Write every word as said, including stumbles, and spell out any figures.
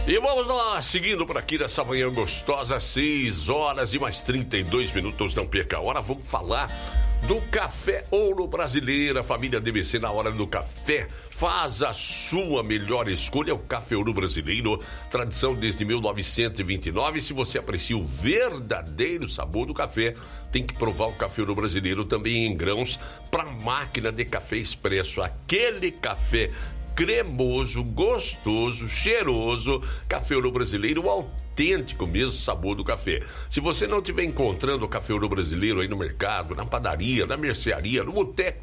E vamos lá, seguindo por aqui nessa manhã gostosa, seis horas e mais trinta e dois minutos, não perca a hora, vamos falar do Café Ouro Brasileira. Família D B C, na hora do café, faz a sua melhor escolha, o Café Ouro Brasileiro, tradição desde mil novecentos e vinte e nove. Se você aprecia o verdadeiro sabor do café, tem que provar o Café Ouro Brasileiro, também em grãos, para máquina de café expresso, aquele café cremoso, gostoso, cheiroso. Café Ouro Brasileiro, o autêntico mesmo sabor do café. Se você não estiver encontrando o Café Ouro Brasileiro aí no mercado, na padaria, na mercearia, no boteco